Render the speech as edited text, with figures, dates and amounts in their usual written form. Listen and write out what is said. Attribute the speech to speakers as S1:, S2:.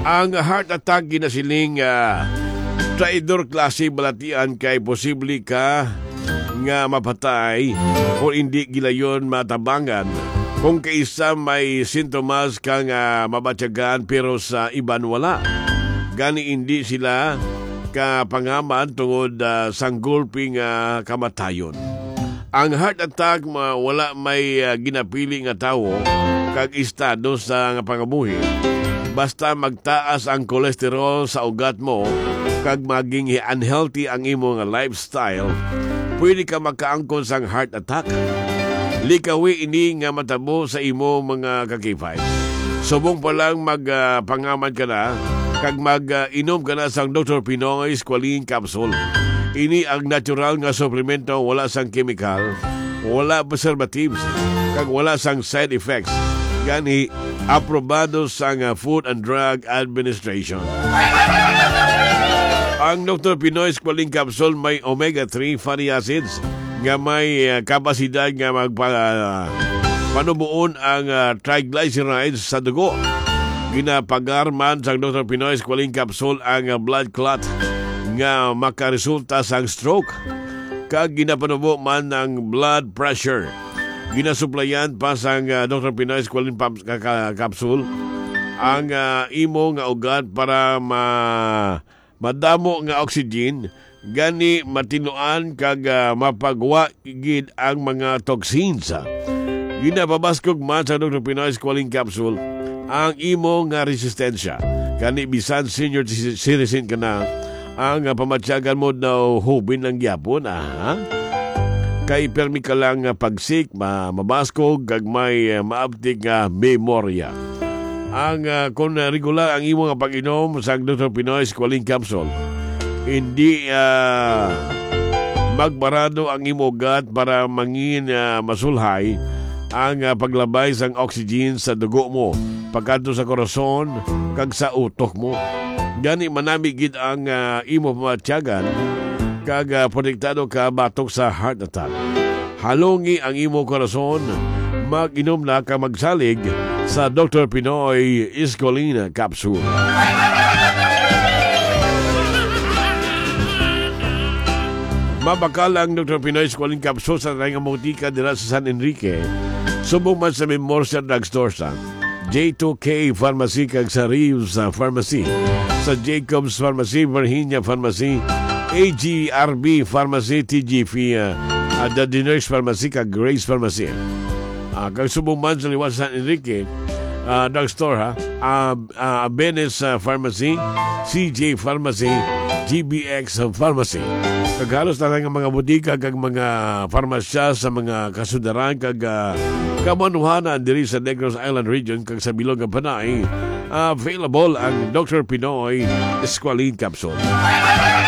S1: Ang heart attack ginasiling traidor klase balatian kay posible ka nga mapatay o hindi gilayon matabangan kung kaisa may sintomas ka nga mabatyagan pero sa iban wala. Gani hindi sila kapangaman tungod sanggulping kamatayon. Ang heart attack wala may ginapili nga tawo kag estado sa pangabuhi. Basta magtaas ang kolesterol sa ugat mo kag maging unhealthy ang imo nga lifestyle, pwede ka makaangkon sang heart attack. Likawi ini nga matabo sa imo mga kakipay. Subong pa lang magpangaman ka na kag mag-inom ka na sang Dr. Pinoy Squalene Capsule. Ini ang natural nga suplemento, wala sang chemical, wala preservatives, kag wala sang side effects. Gani, aprobado sang Food and Drug Administration. Ang Dr. Pinoy Squalene Capsule may omega-3 fatty acids nga may kapasidad nga panubuon ang triglycerides sa dugo. Ginapagarman sang Dr. Pinoy Squalene Capsule ang blood clot nga makaresulta sang stroke. Kag ginapanubo man ng blood pressure. Ginasuplayan pa sang Dr. Pinoy Squalene Capsule ang imo nga ugat para madamo nga oxygen, gani matinuan kag mapagwa gid ang mga toxins. Ginapabaskog man sa Dr. Pinoy Squalene Capsule ang imo nga resistensya. Gani bisan senior citizen ka na, ang pamatyagan mo daw hubin ng gyapon, kay permi ka lang pagsik, mabaskog, kag may maabtig nga memorya. Ang kung regular ang imo nga pag-inom sa Dr. Pinoy Squalene Capsule, hindi magbarado ang imo ugat para mangin masulhay ang paglabay sang oxygen sa dugo mo, pagkanto sa korason, kag sa utok mo. Gani manami gid ang imo pamatyagan kag protektado ka batok sa heart attack. Halongi ang imo korason, mag-inom na ka magsalig sa Dr. Pinoy Squalene Capsule. Mabakal ang Dr. Pinoy Squalene Capsule sa Rayang Motika dira sa San Enrique. Subong man sa Memorial Drugstore sa J2K Pharmacy kag sa Reeves Pharmacy, sa Jacobs Pharmacy, Virginia Pharmacy, AGRB Pharmacy, TGP, The Nurse Pharmacy kag Grace Pharmacy. Kag subong man sa liwas San Enrique Drugstore, Benes Pharmacy, CJ Pharmacy, GBX Pharmacy. Kaghalos na lang ang mga butika kag mga farmasya sa mga kasudaran kag kamanuhanan diri sa Negros Island region kag sa Bilog nga Panay, available ang Dr. Pinoy Squalene Capsule.